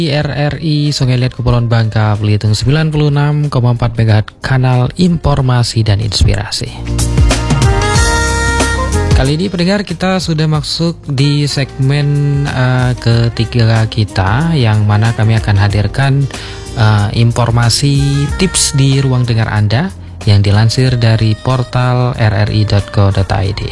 RRI Sungai Liat Kepulauan Bangka Belitung 96,4 MHz kanal informasi dan inspirasi. Kali ini pendengar kita sudah masuk di segmen ketiga kita, yang mana kami akan hadirkan informasi tips di ruang dengar Anda yang dilansir dari portal rri.co.id.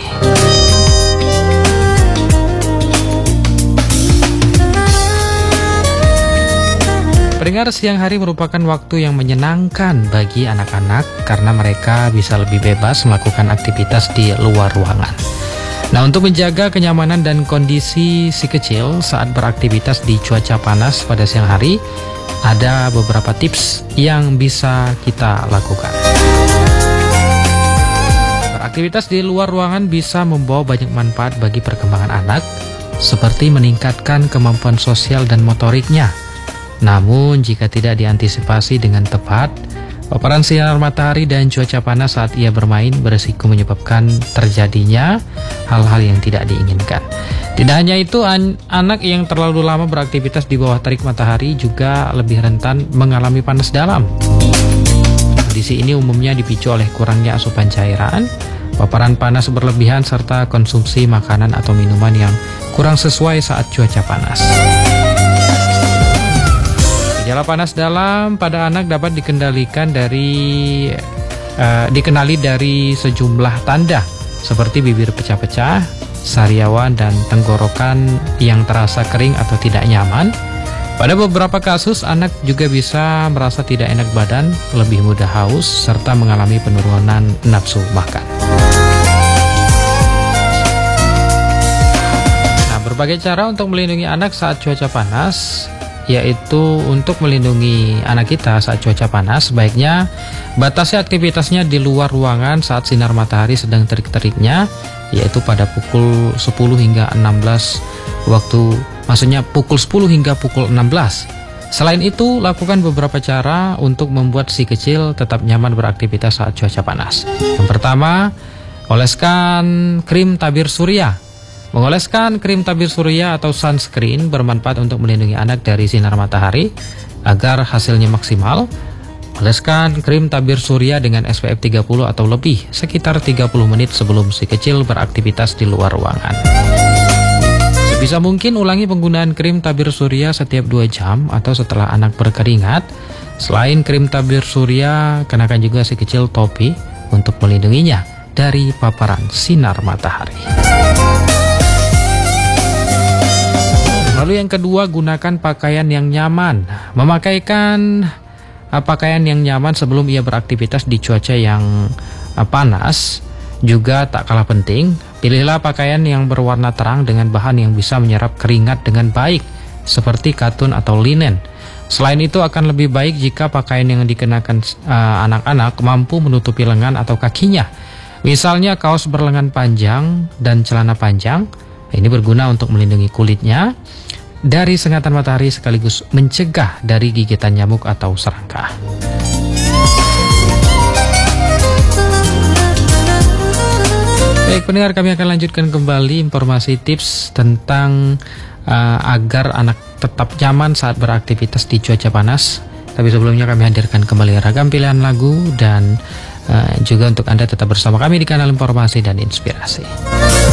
Pendengar, siang hari merupakan waktu yang menyenangkan bagi anak-anak karena mereka bisa lebih bebas melakukan aktivitas di luar ruangan. Nah, untuk menjaga kenyamanan dan kondisi si kecil saat beraktivitas di cuaca panas pada siang hari, ada beberapa tips yang bisa kita lakukan. Beraktivitas di luar ruangan bisa membawa banyak manfaat bagi perkembangan anak, seperti meningkatkan kemampuan sosial dan motoriknya. Namun, jika tidak diantisipasi dengan tepat, paparan sinar matahari dan cuaca panas saat ia bermain berisiko menyebabkan terjadinya hal-hal yang tidak diinginkan. Tidak hanya itu, anak yang terlalu lama beraktivitas di bawah terik matahari juga lebih rentan mengalami panas dalam. Kondisi ini umumnya dipicu oleh kurangnya asupan cairan, paparan panas berlebihan, serta konsumsi makanan atau minuman yang kurang sesuai saat cuaca panas. Gejala panas dalam pada anak dapat dikenali dari sejumlah tanda seperti bibir pecah-pecah, sariawan, dan tenggorokan yang terasa kering atau tidak nyaman. Pada beberapa kasus, anak juga bisa merasa tidak enak badan, lebih mudah haus, serta mengalami penurunan nafsu makan. Nah, berbagai cara untuk melindungi anak saat cuaca panas, yaitu untuk melindungi anak kita saat cuaca panas, sebaiknya batasi aktivitasnya di luar ruangan saat sinar matahari sedang terik-teriknya, yaitu pada pukul 10 hingga 16 maksudnya pukul 10 hingga pukul 16. Selain itu, lakukan beberapa cara untuk membuat si kecil tetap nyaman beraktivitas saat cuaca panas. Yang pertama, oleskan krim tabir surya. Mengoleskan krim tabir surya atau sunscreen bermanfaat untuk melindungi anak dari sinar matahari agar hasilnya maksimal. Oleskan krim tabir surya dengan SPF 30 atau lebih sekitar 30 menit sebelum si kecil beraktivitas di luar ruangan. Sebisa mungkin ulangi penggunaan krim tabir surya setiap 2 jam atau setelah anak berkeringat. Selain krim tabir surya, kenakan juga si kecil topi untuk melindunginya dari paparan sinar matahari. Lalu yang kedua, gunakan pakaian yang nyaman. Memakaikan pakaian yang nyaman sebelum ia beraktivitas di cuaca yang panas juga tak kalah penting. Pilihlah pakaian yang berwarna terang dengan bahan yang bisa menyerap keringat dengan baik, seperti katun atau linen. Selain itu, akan lebih baik jika pakaian yang dikenakan anak-anak mampu menutupi lengan atau kakinya. Misalnya kaos berlengan panjang dan celana panjang. Ini berguna untuk melindungi kulitnya dari sengatan matahari sekaligus mencegah dari gigitan nyamuk atau serangga. Baik pendengar, kami akan lanjutkan kembali informasi tips tentang agar anak tetap nyaman saat beraktivitas di cuaca panas. Tapi sebelumnya kami hadirkan kembali ragam pilihan lagu dan juga untuk Anda tetap bersama kami di kanal informasi dan inspirasi.